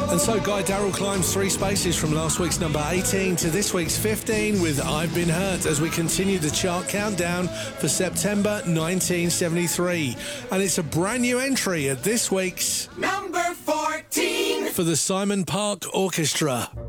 And so Guy Darrell climbs 3 spaces from last week's number 18 to this week's 15 with I've Been Hurt as we continue the chart countdown for September 1973. And it's a brand new entry at this week's number 14 for the Simon Park Orchestra.